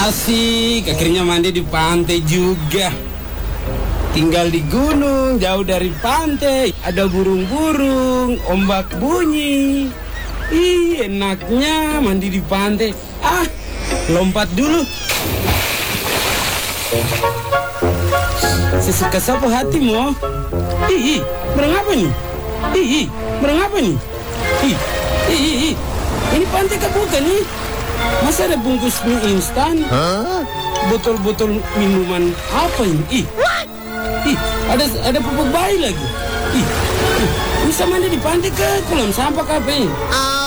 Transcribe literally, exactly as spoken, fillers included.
Asik, akhirnya mandi di pantai juga. Tinggal di gunung, jauh dari pantai. Ada burung-burung, ombak bunyi. Ih, enaknya mandi di pantai. Ah, lompat dulu. Sesuka sapu hatimu. Ih, ih, berapa nih? Ih, ih, berapa nih? Ih, ih, ih, ih. Ini pantai kah bukan nih? Masa ada bungkus mie instan? Huh? Botol-botol minuman apa ini? Ih, ih, ada ada pupuk bayi lagi. Ih, ih, bisa mandi di pantai ke kolam sampah apa ini?